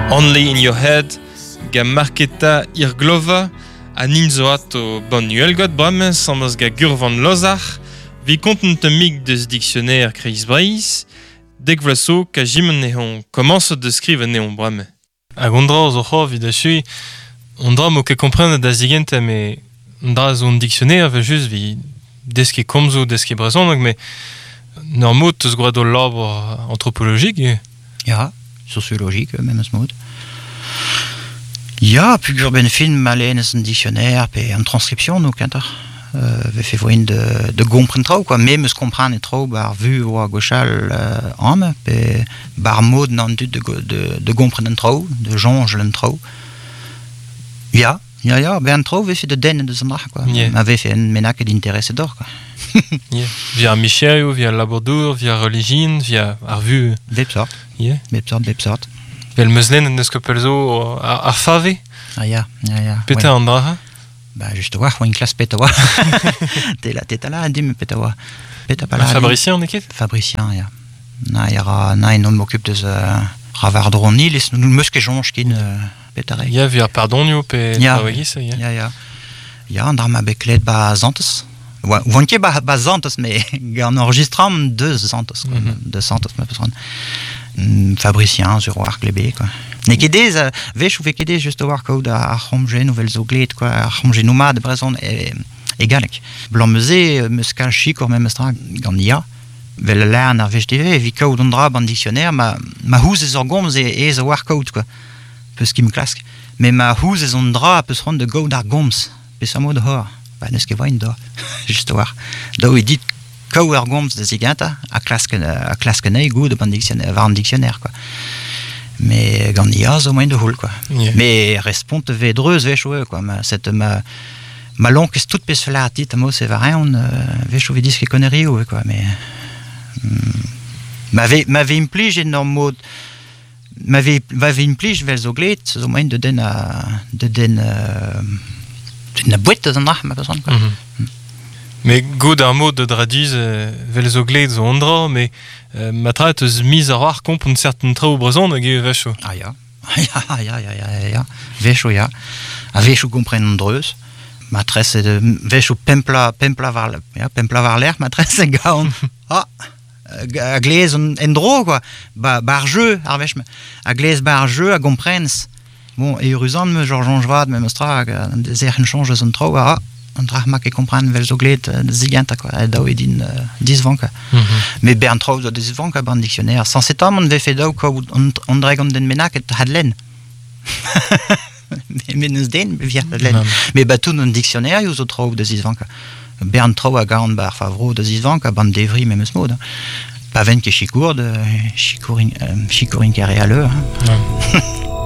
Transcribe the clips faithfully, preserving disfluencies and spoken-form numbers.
Only in your head, ga marketa ir glova, a ninzoat o bon nuelgot brame, sambas ga gurvan lozach, vi kontent mig deus dictionnaire kreis breis, dek vlaso ka jimen neon commence de skrive neon brame. Hag ondra zo c'hor vid a chui, ondra mo ket komprenne da zigente, me ondra zo un dictionnaire ve just vi deske komzo, deske brezonnog, me nor mod teus gwad o labre anthropologik. Ja, sociologique, même ce mot. Ja, pugur ben fin malenes un dictionnaire, pe en transcription, no kantar. Uh, we fe voin de, de gompren trao, quoi. Me meus komprenne trao bar vu oa gochal uh, am, pe bar mod nan dut de, de, de gompren trao, de jonge len trao. Ja, ja, ja, ben trao we fe de den de zandrach, quoi. Yeah. Ma we fe en menak d'interesse d'or, quoi. Yeah. Via Michel, via Labordour, via Religine, via Arvu. Websort. Yeah. Websort, websort. Vel meuslen en eus kopelzo ar fave. Ah ja, ja, ja. Peta an dra? Bah, juste voir, une classe peta wa. T'es là, t'es là, dim peta wa. Peta pas là. Fabricien, on est Fabricien, ja. Na, yara, na, un homme m'occupe de ce ravardroni, les nous musque jonge kin peta reg. Ja, via pardonio pe travagis, ja. Ja, ja. Ja, an dra ma beklet ba zantes. Ouais, vonke ba ba zantes, mais en enregistrant deux zantes, mm-hmm. deux zantes, ma personne. Fabricien, sur Arc Lébé, quoi. Ne kedez, vech ou ve kedez juste war code a romge nouvelles oglet, quoi, a romge nomade, brezon, et egalek. Blanc meuse, muskal chic, or même stra, gandia. Vel lern ar vech tv, vi code on drab en dictionnaire, ma, ma house es orgoms et es a war code, quoi. Peus qui me clask. Mais ma house es on drab, peus ronde de go d'ar goms. Peus a mode hor. Bah, ne ske voin da. Juste war. Da ou dit, Kau ar gomz de ziganta, a klaskenei gout van dictionnaire, dictionnaire, quoi. Mais gandia zo moyen de houl, quoi. Yeah. Mais respont vedreuse vechoe, quoi. Ma, cette, ma, ma longue est toute pes la tit, mo se varin, euh, vechoe dis que connerie, quoi. Mais, m'avait, m'avait implige énorme mot, m'avait, m'avait implige vel zoglet, zo moyen de den a, de den, euh, de boîte de ma personne, quoi. Mm-hmm. Mais god ar mod de draduz euh, vel zo gled zo ondra, mais euh, ma tra eus miz ar war komp un certain trao brezon hag e vecho. Ah ja, ja, ja, ja, ja, ja, vecho ja. A vecho kompren an dreuz. Ma tresse de vecho pempla, pempla var, ja, pempla var l'air, ma tresse gaon. Ah, a glez en dro, quoi. Ba, bar jeu, ar vech, a glez bar jeu, a gomprens. Bon, e uruzan me Georges Angevad, me mestra, a zer en change zon trao, ah, on drach ma ke comprendre vel zoglet de ziganta, quoi, da ou edin uh, disvanka. Mm-hmm. Mais bern trao zo disvanka ban dictionnaire. Sans cet homme, on ve fait dao, quoi, on, on dragon den menak et hadlen. Mais nous den, via hadlen. Mm-hmm. Mais batou non dictionnaire, yo zo trao de zigvanka. Bern trao a gaon bar favro de zigvanka, ban devri même smod. Pas ven ke chikour de chikourin, euh, chikourin carré à l'heure. Hein.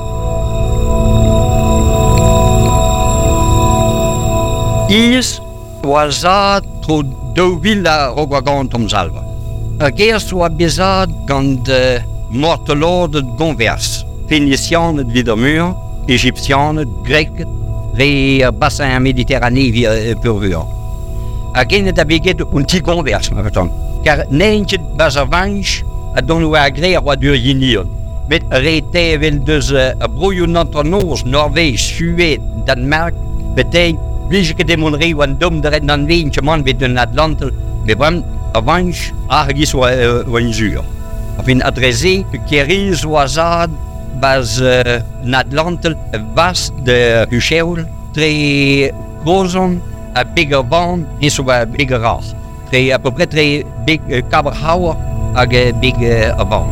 Is was a tro do villa rogagant om salva. A gers was bezad gant de mortelorde gonvers, Phénicianen Widermur, Égyptianen Grek, ve bassin Méditerranée via purvur. A genet a beget un ti gonvers, ma veton. Car neintje bazavanch a don a gre a dur yinion. Met rete vel deus a brouillon antronos, Norvège, Suède, Danemark, betek Vlige que demonrer ou un dom de red nan vein man vet un Atlantel, mais bon, avanch argis ou un zur. Enfin, adressé que keris ou azad bas un Atlantel vast de Hucheul, très groson, a bigger van, et so a bigger ras. Très, à peu près très big caberhauer, a big van.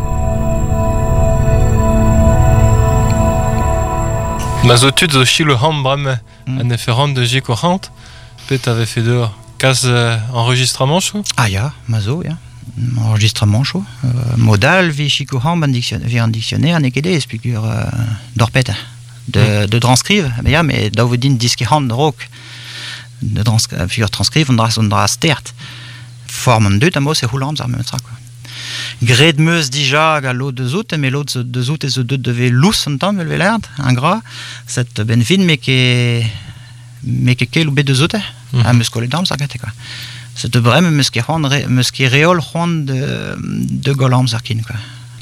Ma zo tud zo chilo ham brame mm. an efferant de G quarante, pet avait fait dehors. Cas euh, enregistrement chaud? Ah ja, ma zo, ja. Enregistrement chaud. Euh, modal, vi chico ham, vi un dictionnaire, ne kede, espigur euh, d'orpet, de, mm. de transcrive. Mais ja, mais da vous din disque hand rock, de figure transcrive, on dra, on dra stert. Forme deux, tamo, c'est roulant, ça me mettra, quoi. Gred meus dija a l'eau de zout, mais l'eau de zout et de deux devait lous en temps, mais le l'air, un gras, cette benfine, mais que, mais que quel ou bé de zout, à musco les dames, ça gâte, quoi. C'est de vrai, mais musque rond, musque réol rond de, de golam, ça quoi.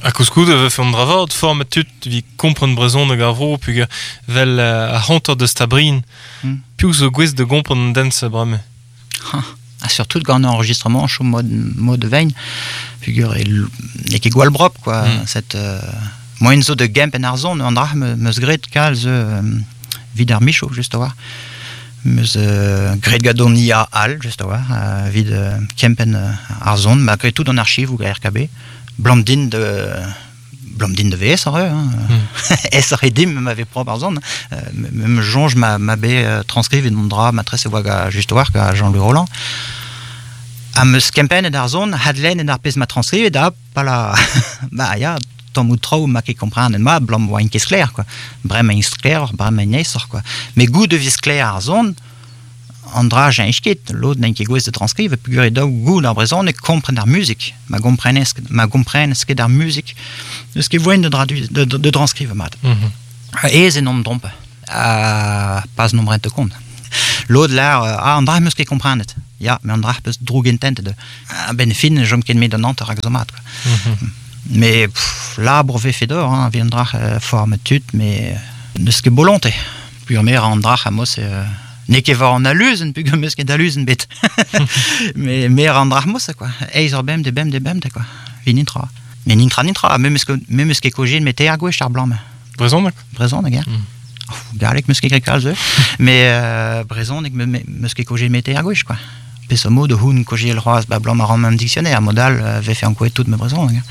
A kouskou de veuf an dravord, formet tut vi kompren brezon de garvro, puger vel uh, a hantor de stabrin, mm. piou zo gwez de gompren an dense brame. Ah, surtout gant enregistrement, chou mode, mode vein, puger e ket gwal brop, quoi, mm. cette... Uh, moin zo de gemp en arzon, an dra meus gret kal ze um, vid ar micho, just a war. Meus uh, gret gadon ia al, just a war, uh, vid uh, kempen uh, arzon, ma gret tout an archiv ou ga R K B. Blamdin de Blamdin de V S R E hein. mm. S R E dim m'avait propre par zone euh, même jonge m'a m'a bé transcrive mon drap ma tresse voga juste voir que Jean-Louis Roland a me skempen et arzon hadlen et arpes ma transcrive et da pas la bah ya tom ou trop ma qui comprendre ma blam wine qui clair quoi brem in clair brem in sort quoi mais goût de vis clair arzon Andra j'ai échqué l'autre n'a qui de transcrive puis il doit goût la raison et comprendre la musique ma comprenne ma comprenne ce qu'est la musique de ce qui voit de traduire de, de, de transcrive mat et c'est non trompe à pas nombre de compte l'autre là ah Andra me ce qui comprendre ja mais Andra peut drogen tente de ben fin je me ken me de Nantes raxomat mais l'arbre fait d'or hein viendra euh, forme tut mais de ce que volonté puis mer Andra à moi c'est euh, ne ket var an aluzen, pugur meus ket aluzen bet. Mais mer an drach mosa, quoi. Eiz ar bem de bem de bem de, quoi. Vi nintra. Mais nintra nintra, me meus ket kojin met er gwech ar blam. Brezon, dak? Brezon, dak, mm. oh, galek meus ket grek kalze. Mais euh, brezon, nek meus ket kojin met er gwech, quoi. Pes o mo de houn kojil roaz, ba blam ar an même dictionnaire, modal, euh, ve fe an kouet tout me brezon, dak.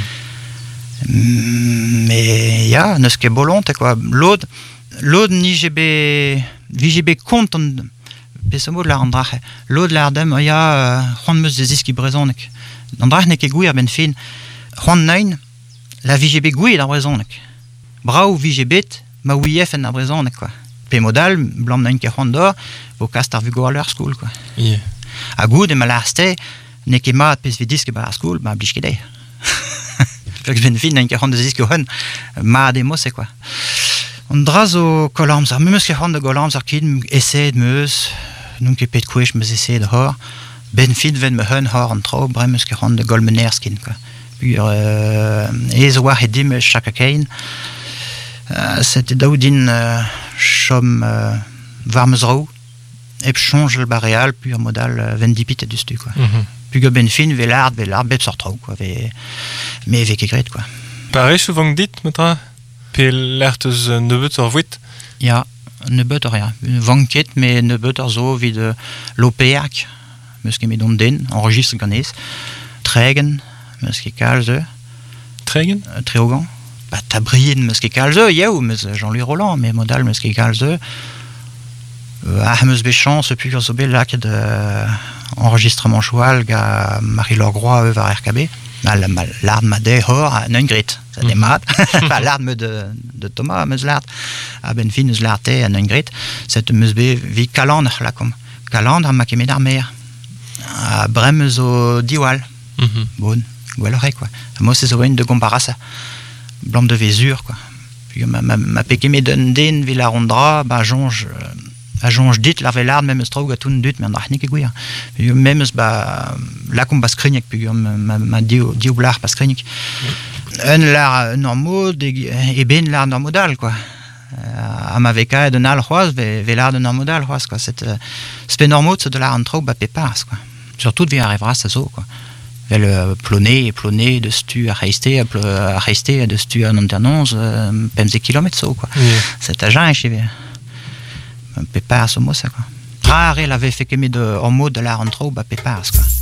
Mm. Mais ya, neus ket bolonte, quoi. L'aude, l'aude ni G B... Vi G B compte pesamo de la andrache l'aude la ardem ya juan meus de ziski brezonek andrache ne ket gouir ben fin juan neun la V G B gouir la brezonek brau V G B ma ouif en la brezonek quoi pe modal blam neun ket juan d'or vo kast ar vugo à leur school quoi yeah. A goud e ma l'arste ne ket mat pes vi diske ba school ma blich ket e fek ben fin neun ket juan de ziski hun ma de mo c'est quoi on draz o kolams ar meus ket c'hant de kolams ar kid essaet meus nun ket pet kwech meus essaet hor ben fit ven me hun hor an tro bre meus ket c'hant de golmener skin quoi puis euh, ez war e dim chaka kain euh, c'était daoudin euh, chom euh, var meus rao ep change le baréal puis modal euh, ven dipit et du stu quoi mm-hmm. Puis ben fin velard velard bep sort tro quoi ve mais ve ket gret quoi pareil souvent dit metra pe l'ert eus nebeut ur vouet? Ja, nebeut ur ja. Vanket, mais nebeut ur zo vid uh, l'opeak, meus ket medon den, enregistre ganez. Tregen, meus ket kal ze. Tregen? Uh, Treogan. Ba tabrien meus ket kal ze, yaou, meus Jean-Louis Roland, mais modal meus ket kal ze. Uh, ah, meus bechan, se pugur zo bel lak de uh, enregistrement choual ga Marie-Laure Groix eux var R K B. L'arme de hor a neun grit, ça des mat. L'arme de, de Thomas, meus l'art, a ben fin eus l'arte a neun grit, cette meus be vi kalandre la kom. Kalandre ma kemet ar mer. A brem eus o diwal. Mm-hmm. Bon, gwell ore, quoi. Mo se zo oen de komparasa. Blam de vezur, quoi. Puis ma, ma, ma pe kemet d'un den vi la rondra, ba jonge... Euh, a jonge dit la velard même strog a tout dut mais andra nik gwir même ba la kom bas krignek puis ma ma dio dio blar pas krignek un lar normal et ben lar normodal quoi a ma veka de nal roaz ve velard de normodal roaz quoi c'est c'est normal de la antro ba pepars quoi surtout vi arrivera ça zo quoi vel ploné et ploné de stu a resté a resté de stu en alternance pemze kilomètres so quoi c'est agent chez Pepars, moi ça quoi. Rare, elle avait fait que mes de en mode de la rentrée, bah Pepars quoi.